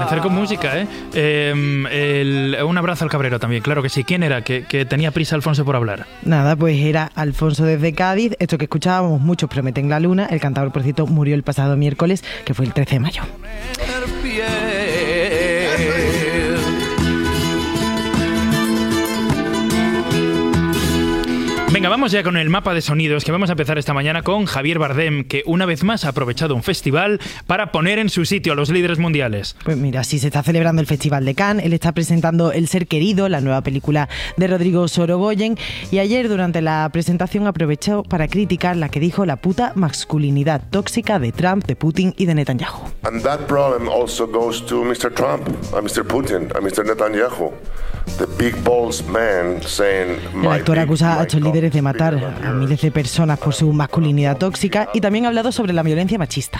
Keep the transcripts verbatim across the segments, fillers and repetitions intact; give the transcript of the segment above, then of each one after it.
hacer con música, ¿eh? eh el, un abrazo al cabrero también, claro que sí. ¿Quién era? Que, que tenía prisa Alfonso por hablar. Nada, pues era Alfonso desde Cádiz. Esto que escuchábamos, muchos prometen la luna. El cantador, por cierto, murió el pasado miércoles, que fue el trece de mayo. Venga, vamos ya con el mapa de sonidos, que vamos a empezar esta mañana con Javier Bardem, que una vez más ha aprovechado un festival para poner en su sitio a los líderes mundiales. Pues mira, sí, se está celebrando el Festival de Cannes. Él está presentando El ser querido, la nueva película de Rodrigo Sorogoyen, y ayer durante la presentación aprovechó para criticar la que dijo la puta masculinidad tóxica de Trump, de Putin y de Netanyahu. And that problem also goes to mister Trump, a mister Putin, a mister Netanyahu. The big balls man saying, el actor acusa a estos líderes de matar a miles de personas por su masculinidad tóxica y también ha hablado sobre la violencia machista.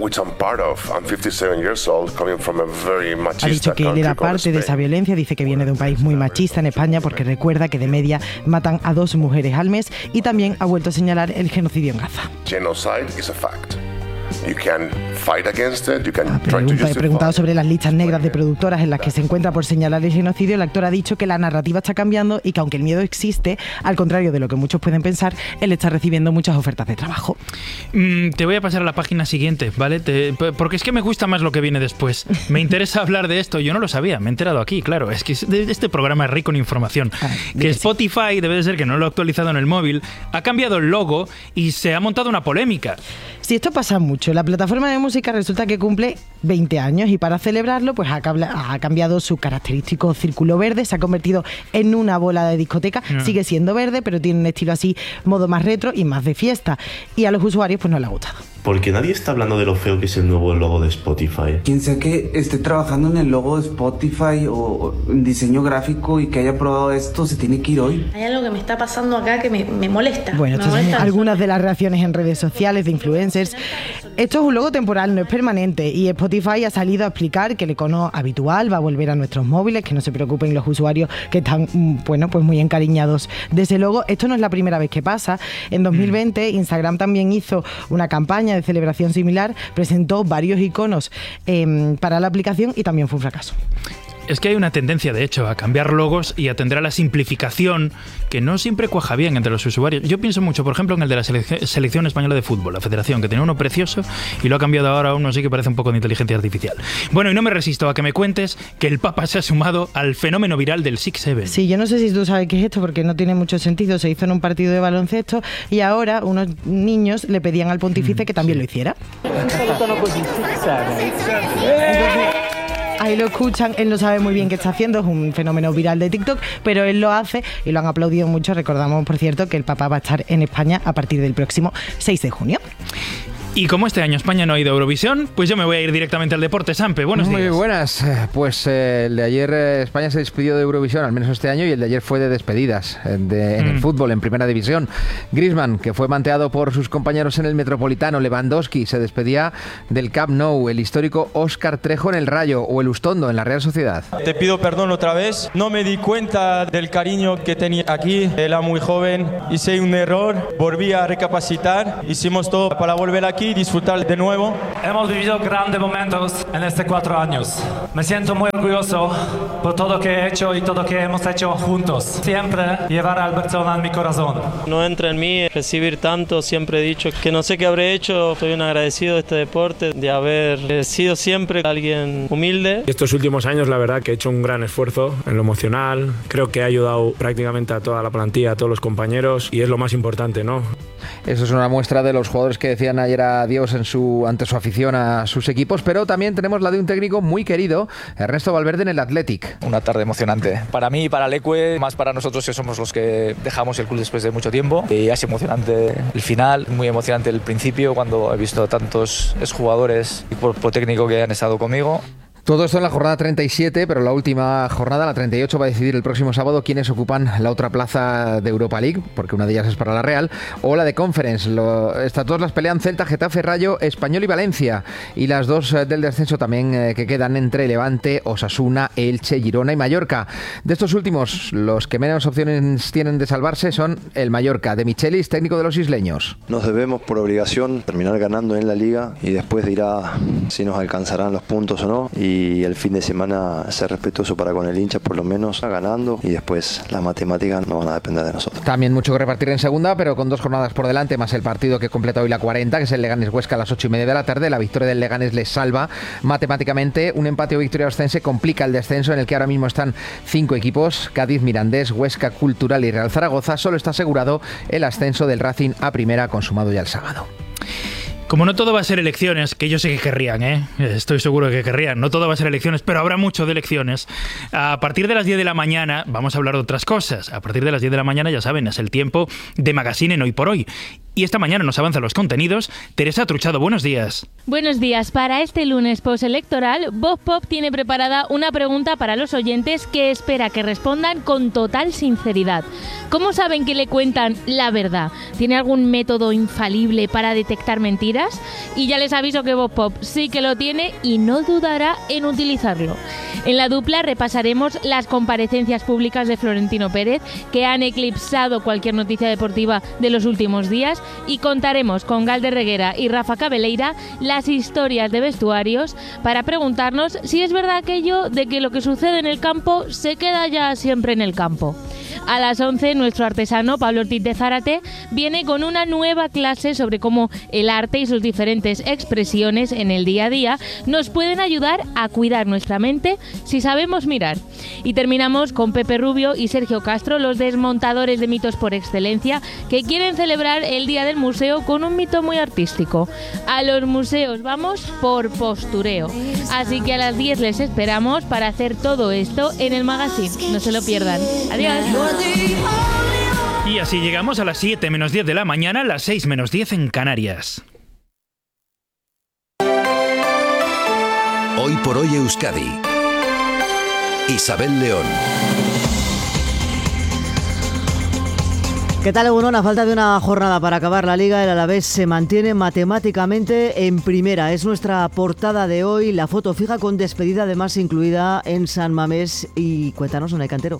Ha dicho que él era parte de esa violencia, dice que viene de un país muy machista en España porque recuerda que de media matan a dos mujeres al mes y también ha vuelto a señalar el genocidio en Gaza. Genocide is a fact. You can fight against it, you can ah, try to justify. Preguntado sobre las listas negras de productoras en las que se encuentra por señalar el genocidio, el actor ha dicho que la narrativa está cambiando y que aunque el miedo existe, al contrario de lo que muchos pueden pensar, él está recibiendo muchas ofertas de trabajo. Mm, te voy a pasar a la página siguiente, ¿vale? Te, porque es que me gusta más lo que viene después. Me interesa hablar de esto, yo no lo sabía, me he enterado aquí, claro. Es que este programa es rico en información. Ah, que Spotify, sí. Debe de ser que no lo he actualizado en el móvil, ha cambiado el logo y se ha montado una polémica. Sí, esto pasa mucho. La plataforma de música resulta que cumple veinte años y para celebrarlo pues ha, ha cambiado su característico círculo verde, se ha convertido en una bola de discoteca, no. Sigue siendo verde pero tiene un estilo así, modo más retro y más de fiesta, y a los usuarios pues no les ha gustado. Porque nadie está hablando de lo feo que es el nuevo logo de Spotify. Quien sea que esté trabajando en el logo de Spotify o en diseño gráfico y que haya probado esto, se tiene que ir hoy. Hay algo que me está pasando acá que me, me molesta. Bueno, me estas molesta son algunas de las reacciones en redes sociales de influencers. Esto es un logo temporal, no es permanente, y Spotify ha salido a explicar que el icono habitual va a volver a nuestros móviles, que no se preocupen los usuarios que están, bueno, pues muy encariñados de ese logo. Esto no es la primera vez que pasa. En dos mil veinte Instagram también hizo una campaña de celebración similar, presentó varios iconos eh, para la aplicación y también fue un fracaso. Es que hay una tendencia, de hecho, a cambiar logos y atender a la simplificación que no siempre cuaja bien entre los usuarios. Yo pienso mucho, por ejemplo, en el de la selec- Selección Española de Fútbol, la Federación, que tenía uno precioso y lo ha cambiado ahora a uno así que parece un poco de inteligencia artificial. Bueno, y no me resisto a que me cuentes que el Papa se ha sumado al fenómeno viral del six seven. Sí, yo no sé si tú sabes qué es esto porque no tiene mucho sentido. Se hizo en un partido de baloncesto y ahora unos niños le pedían al pontífice mm, que también sí. lo hiciera. Ahí lo escuchan, él no sabe muy bien qué está haciendo, es un fenómeno viral de TikTok, pero él lo hace y lo han aplaudido mucho. Recordamos, por cierto, que el Papa va a estar en España a partir del próximo seis de junio. Y como este año España no ha ido a Eurovisión, pues yo me voy a ir directamente al deporte. Sampe, buenos días. Muy buenas. Pues eh, el de ayer eh, España se despidió de Eurovisión, al menos este año, y el de ayer fue de despedidas de, mm. en el fútbol, en Primera División. Griezmann, que fue manteado por sus compañeros en el Metropolitano. Lewandowski se despedía del Camp Nou. El histórico Óscar Trejo en el Rayo, o el Ustondo en la Real Sociedad. Te pido perdón otra vez. No me di cuenta del cariño que tenía aquí. Era muy joven. Hice un error. Volví a recapacitar. Hicimos todo para volver aquí y disfrutar de nuevo. Hemos vivido grandes momentos en estos cuatro años. Me siento muy orgulloso por todo lo que he hecho y todo lo que hemos hecho juntos. Siempre llevar al Barcelona en mi corazón. No entra en mí recibir tanto. Siempre he dicho que no sé qué habré hecho. Estoy un agradecido de este deporte, de haber sido siempre alguien humilde. Estos últimos años, la verdad que he hecho un gran esfuerzo en lo emocional. Creo que he ayudado prácticamente a toda la plantilla, a todos los compañeros, y es lo más importante, ¿no? Eso es una muestra de los jugadores que decían ayer adiós en su, ante su afición a sus equipos, pero también tenemos la de un técnico muy querido, Ernesto Valverde, en el Athletic. Una tarde emocionante para mí y para Leque, más para nosotros que somos los que dejamos el club después de mucho tiempo, y ha sido emocionante el final, muy emocionante el principio cuando he visto tantos exjugadores y cuerpo técnico que han estado conmigo. Todo esto en la jornada treinta y siete, pero la última jornada, la treinta y ocho, va a decidir el próximo sábado quiénes ocupan la otra plaza de Europa League, porque una de ellas es para la Real, o la de Conference. Lo, estas dos las pelean Celta, Getafe, Rayo, Español y Valencia. Y las dos eh, del descenso también eh, que quedan entre Levante, Osasuna, Elche, Girona y Mallorca. De estos últimos, los que menos opciones tienen de salvarse son el Mallorca, de Michelis, técnico de los isleños. Nos debemos por obligación terminar ganando en la Liga y después dirá si nos alcanzarán los puntos o no. Y y el fin de semana ser respetuoso para con el hincha, por lo menos ganando, y después las matemáticas no van a depender de nosotros. También mucho que repartir en segunda, pero con dos jornadas por delante, más el partido que completa hoy la cuarenta, que es el Leganés-Huesca a las ocho y media de la tarde. La victoria del Leganés les salva matemáticamente. Un empate o victoria ostense complica el descenso, en el que ahora mismo están cinco equipos: Cádiz, Mirandés, Huesca, Cultural y Real Zaragoza. Solo está asegurado el ascenso del Racing a primera, consumado ya el sábado. Como no todo va a ser elecciones, que yo sé que querrían, ¿eh? Estoy seguro de que querrían, no todo va a ser elecciones, pero habrá mucho de elecciones. A partir de las diez de la mañana vamos a hablar de otras cosas. A partir de las diez de la mañana, ya saben, es el tiempo de Magazine en Hoy por Hoy. Y esta mañana nos avanzan los contenidos. Teresa Truchado, buenos días. Buenos días. Para este lunes postelectoral, Voz Pop tiene preparada una pregunta para los oyentes que espera que respondan con total sinceridad. ¿Cómo saben que le cuentan la verdad? ¿Tiene algún método infalible para detectar mentiras? Y ya les aviso que Voz Pop sí que lo tiene y no dudará en utilizarlo. En la dupla repasaremos las comparecencias públicas de Florentino Pérez, que han eclipsado cualquier noticia deportiva de los últimos días, y contaremos con Galder Reguera y Rafa Cabeleira las historias de vestuarios para preguntarnos si es verdad aquello de que lo que sucede en el campo se queda ya siempre en el campo. A las once, nuestro artesano Pablo Ortiz de Zárate viene con una nueva clase sobre cómo el arte y sus diferentes expresiones en el día a día nos pueden ayudar a cuidar nuestra mente si sabemos mirar. Y terminamos con Pepe Rubio y Sergio Castro, los desmontadores de mitos por excelencia, que quieren celebrar el Día del Museo con un mito muy artístico. A los museos vamos por postureo. Así que a las diez les esperamos para hacer todo esto en el Magazine. No se lo pierdan. Adiós. Y así llegamos a las siete menos diez de la mañana, las seis menos diez en Canarias. Hoy por hoy Euskadi. Isabel León. ¿Qué tal, Egunon? A falta de una jornada para acabar la Liga, el Alavés se mantiene matemáticamente en primera. Es nuestra portada de hoy, la foto fija con despedida además incluida en San Mamés. Y cuéntanos, Unai Cantero.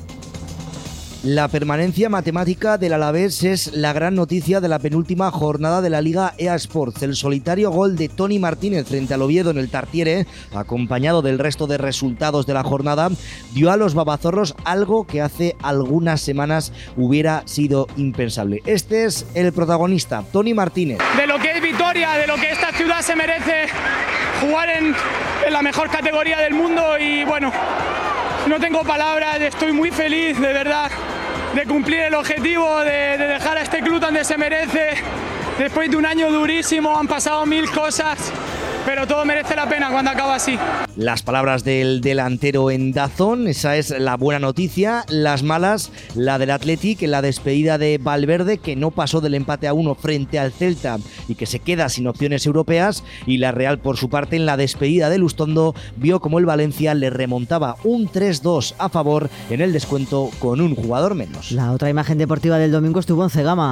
La permanencia matemática del Alavés es la gran noticia de la penúltima jornada de la Liga E A Sports. El solitario gol de Toni Martínez frente al Oviedo en el Tartiere, acompañado del resto de resultados de la jornada, dio a los babazorros algo que hace algunas semanas hubiera sido impensable. Este es el protagonista, Toni Martínez. De lo que es Vitoria, de lo que esta ciudad se merece, jugar en, en la mejor categoría del mundo, y bueno, no tengo palabras, estoy muy feliz, de verdad, de cumplir el objetivo, de, de dejar a este club donde se merece. Después de un año durísimo, han pasado mil cosas, pero todo merece la pena cuando acaba así. Las palabras del delantero en Dazón, esa es la buena noticia. Las malas, la del Athletic, la despedida de Valverde, que no pasó del empate a uno frente al Celta y que se queda sin opciones europeas. Y la Real, por su parte, en la despedida de Lustondo, vio como el Valencia le remontaba un tres dos a favor en el descuento con un jugador menos. La otra imagen deportiva del domingo estuvo en Cegama.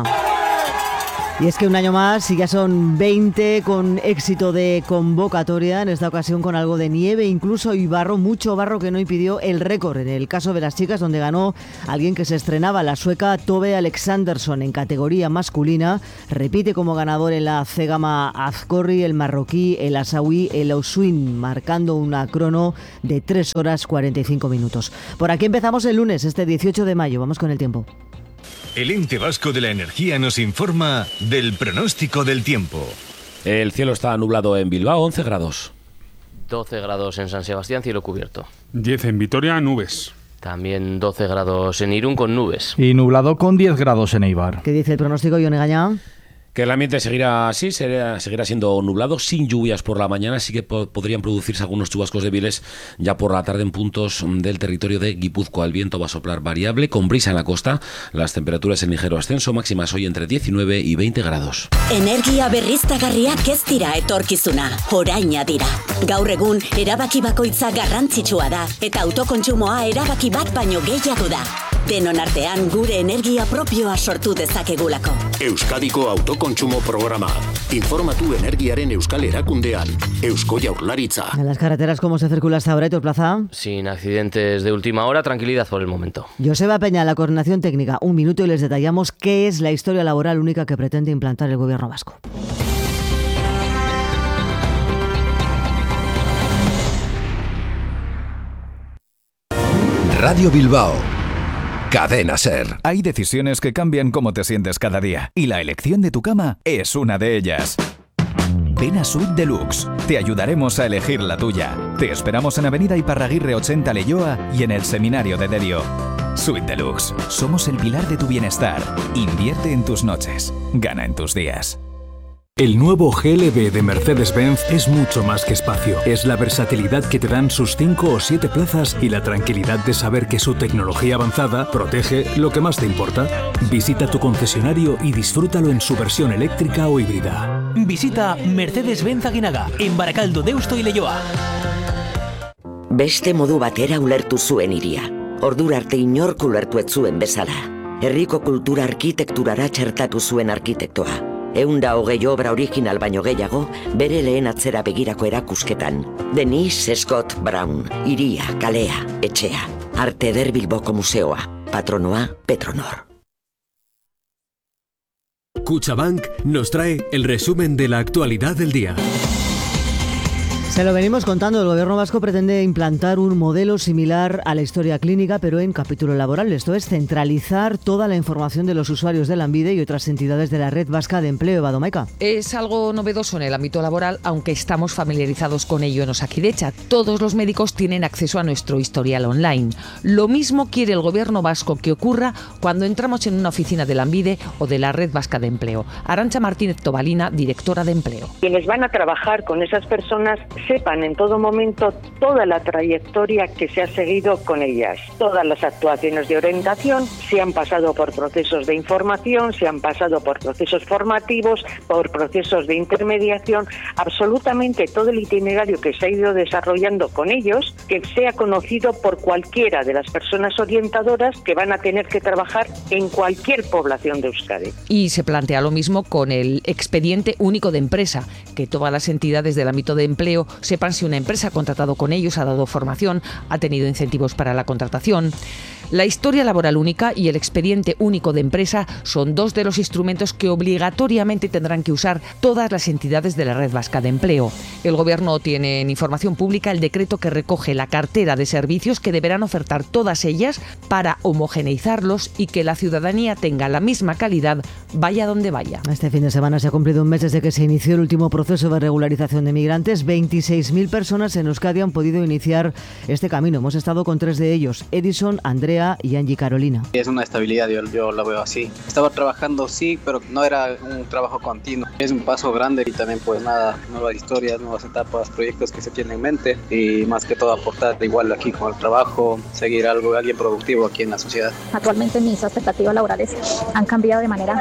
Y es que un año más, y ya son veinte con éxito de convocatoria, en esta ocasión con algo de nieve, incluso y barro, mucho barro que no impidió el récord. En el caso de las chicas, donde ganó alguien que se estrenaba, la sueca Tove Alexandersson en categoría masculina, repite como ganador en la Cegama Azcorri, el marroquí, el asaui, el Oswin, marcando una crono de tres horas cuarenta y cinco minutos. Por aquí empezamos el lunes, este dieciocho de mayo, vamos con el tiempo. El Ente Vasco de la Energía nos informa del pronóstico del tiempo. El cielo está nublado en Bilbao, once grados. doce grados en San Sebastián, cielo cubierto. diez en Vitoria, nubes. También doce grados en Irún con nubes. Y nublado con diez grados en Eibar. ¿Qué dice el pronóstico, Ione Gañán? Que el ambiente seguirá así, seguirá, seguirá siendo nublado, sin lluvias por la mañana, sí que po- podrían producirse algunos chubascos débiles ya por la tarde en puntos del territorio de Guipúzcoa. El viento va a soplar variable, con brisa en la costa, las temperaturas en ligero ascenso, máximas hoy entre diecinueve y veinte grados. Energia berriztagarriak ez dira etorkizuna, oraina dira. Gaur egun, erabaki bakoitza garrantzitsua da, eta autokontsumoa erabaki bat baino gehiago da. Denon artean gure energia propioa sortu dezakegulako. Euskadiko autokontsumo programa. Informatu energiaren euskal erakundean. Eusko Jaurlaritza. En las carreteras, ¿cómo se circula hasta ahora, Héctor Plaza? Sin accidentes de última hora, tranquilidad por el momento. Joseba Peña, la coordinación técnica. Un minuto y les detallamos qué es la historia laboral única que pretende implantar el gobierno vasco. Radio Bilbao. Cadena Ser. Hay decisiones que cambian cómo te sientes cada día, y la elección de tu cama es una de ellas. Ven a Suite Deluxe. Te ayudaremos a elegir la tuya. Te esperamos en Avenida Iparraguirre ochenta Leioa y en el Seminario de Derio. Suite Deluxe. Somos el pilar de tu bienestar. Invierte en tus noches. Gana en tus días. El nuevo G L B de Mercedes-Benz es mucho más que espacio. Es la versatilidad que te dan sus cinco o siete plazas y la tranquilidad de saber que su tecnología avanzada protege lo que más te importa. Visita tu concesionario y disfrútalo en su versión eléctrica o híbrida. Visita Mercedes-Benz Aguinaga, en Barakaldo, Deusto y Leioa. Beste modu batera ulertu zuen hiria. Ordura arte inork ulertu ez zuen bezala. Herriko kultura arkitekturara txertatu zuen arkitektoa. Eunda hogei obra original baino gehiago, bere lehen atzera begirako erakusketan. Denise Scott Brown, hiria, kalea, etxea. Arte Eder Bilboko Museoa, patronoa Petronor. Kutxabank nos trae el resumen de la actualidad del día. Se lo venimos contando, el gobierno vasco pretende implantar un modelo similar a la historia clínica, pero en capítulo laboral. Esto es centralizar toda la información de los usuarios de Lanbide y otras entidades de la Red Vasca de Empleo. Badomaica. Es algo novedoso en el ámbito laboral, aunque estamos familiarizados con ello en Osakidecha. Todos los médicos tienen acceso a nuestro historial online. Lo mismo quiere el gobierno vasco que ocurra cuando entramos en una oficina de Lanbide o de la Red Vasca de Empleo. Arantxa Martínez Tobalina, directora de Empleo. Quienes van a trabajar con esas personas sepan en todo momento toda la trayectoria que se ha seguido con ellas. Todas las actuaciones de orientación, si han pasado por procesos de información, si han pasado por procesos formativos, por procesos de intermediación, absolutamente todo el itinerario que se ha ido desarrollando con ellos, que sea conocido por cualquiera de las personas orientadoras que van a tener que trabajar en cualquier población de Euskadi. Y se plantea lo mismo con el expediente único de empresa, que todas las entidades del ámbito de empleo sepan si una empresa ha contratado con ellos, ha dado formación, ha tenido incentivos para la contratación. La historia laboral única y el expediente único de empresa son dos de los instrumentos que obligatoriamente tendrán que usar todas las entidades de la Red Vasca de Empleo. El Gobierno tiene en información pública el decreto que recoge la cartera de servicios que deberán ofertar todas ellas para homogeneizarlos y que la ciudadanía tenga la misma calidad, vaya donde vaya. Este fin de semana se ha cumplido un mes desde que se inició el último proceso de regularización de migrantes. veintiséis mil personas en Euskadi han podido iniciar este camino. Hemos estado con tres de ellos, Edison, Andrea y Angie Carolina. Es una estabilidad, yo, yo la veo así. Estaba trabajando, sí, pero no era un trabajo continuo. Es un paso grande y también pues nada, nuevas historias, nuevas etapas, proyectos que se tienen en mente y más que todo aportar igual aquí con el trabajo, seguir algo, alguien productivo aquí en la sociedad. Actualmente mis expectativas laborales han cambiado de manera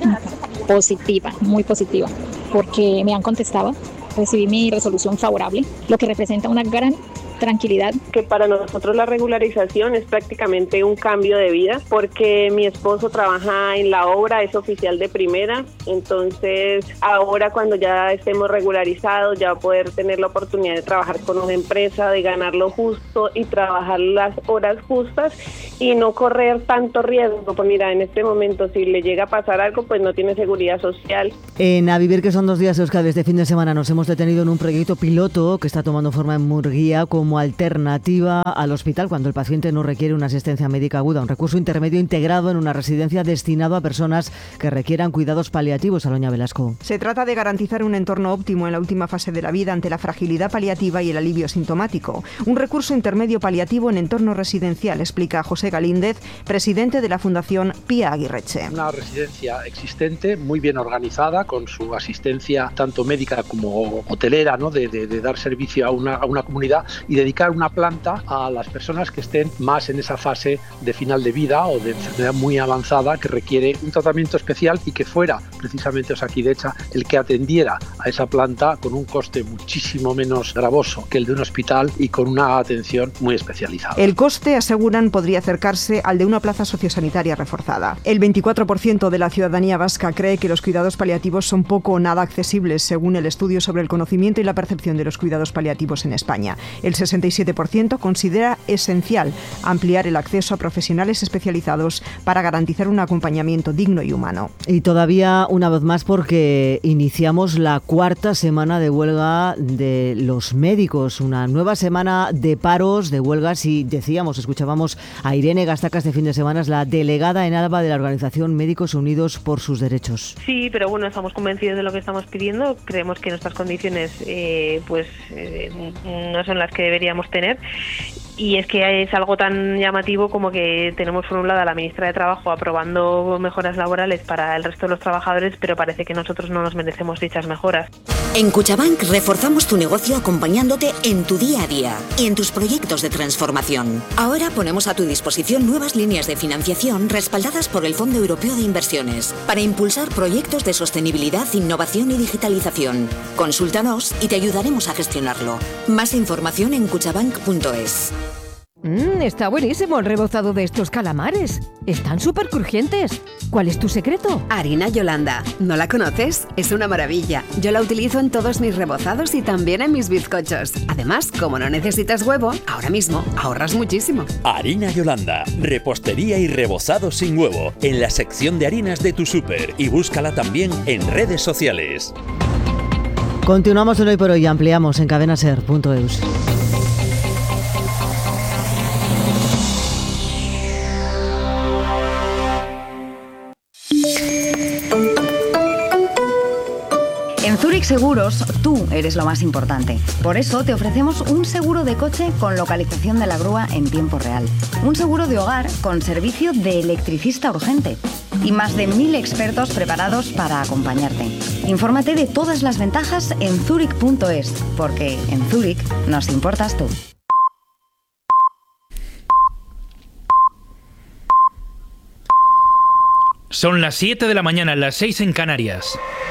positiva, muy positiva, porque me han contestado, recibí mi resolución favorable, lo que representa una gran tranquilidad. Que para nosotros la regularización es prácticamente un cambio de vida, porque mi esposo trabaja en la obra, es oficial de primera, entonces ahora cuando ya estemos regularizados ya va a poder tener la oportunidad de trabajar con una empresa, de ganar lo justo y trabajar las horas justas y no correr tanto riesgo. Pues mira, en este momento si le llega a pasar algo, pues no tiene seguridad social. En A Vivir, que son dos días de Euskadi, este fin de semana nos hemos detenido en un proyecto piloto que está tomando forma en Murguía como alternativa al hospital cuando el paciente no requiere una asistencia médica aguda, un recurso intermedio integrado en una residencia destinado a personas que requieran cuidados paliativos. Aloña Velasco. Se trata de garantizar un entorno óptimo en la última fase de la vida ante la fragilidad paliativa y el alivio sintomático. Un recurso intermedio paliativo en entorno residencial, explica José Galíndez, presidente de la Fundación Pía Aguirreche. Una residencia existente, muy bien organizada, con su asistencia tanto médica como hotelera, ¿no? de, de, de dar servicio a una, a una comunidad y dedicar una planta a las personas que estén más en esa fase de final de vida o de enfermedad muy avanzada que requiere un tratamiento especial y que fuera precisamente Osakidecha el que atendiera a esa planta con un coste muchísimo menos gravoso que el de un hospital y con una atención muy especializada. El coste, aseguran, podría acercarse al de una plaza sociosanitaria reforzada. El veinticuatro por ciento de la ciudadanía vasca cree que los cuidados paliativos son poco o nada accesibles, según el estudio sobre el conocimiento y la percepción de los cuidados paliativos en España. El sesenta y siete por ciento considera esencial ampliar el acceso a profesionales especializados para garantizar un acompañamiento digno y humano. Y todavía una vez más porque iniciamos la cuarta semana de huelga de los médicos, una nueva semana de paros, de huelgas y decíamos, escuchábamos a Irene Gastaca este fin de semana, es la delegada en Álava de la organización Médicos Unidos por sus Derechos. Sí, pero bueno, estamos convencidos de lo que estamos pidiendo, creemos que nuestras condiciones eh, pues eh, no son las que deberíamos tener. Y es que es algo tan llamativo como que tenemos por un lado a la ministra de Trabajo aprobando mejoras laborales para el resto de los trabajadores, pero parece que nosotros no nos merecemos dichas mejoras. En Cuchabank reforzamos tu negocio acompañándote en tu día a día y en tus proyectos de transformación. Ahora ponemos a tu disposición nuevas líneas de financiación respaldadas por el Fondo Europeo de Inversiones para impulsar proyectos de sostenibilidad, innovación y digitalización. Consúltanos y te ayudaremos a gestionarlo. Más información en cuchabank punto es. Mmm, está buenísimo el rebozado de estos calamares. Están súper crujientes. ¿Cuál es tu secreto? Harina Yolanda. ¿No la conoces? Es una maravilla. Yo la utilizo en todos mis rebozados y también en mis bizcochos. Además, como no necesitas huevo, ahora mismo ahorras muchísimo. Harina Yolanda. Repostería y rebozado sin huevo. En la sección de harinas de tu súper. Y búscala también en redes sociales. Continuamos en Hoy por Hoy y ampliamos en cadena ser punto eus. En Zurich Seguros, tú eres lo más importante. Por eso te ofrecemos un seguro de coche con localización de la grúa en tiempo real. Un seguro de hogar con servicio de electricista urgente. Y más de mil expertos preparados para acompañarte. Infórmate de todas las ventajas en zurich punto es, porque en Zurich nos importas tú. Son las siete de la mañana, las seis en Canarias.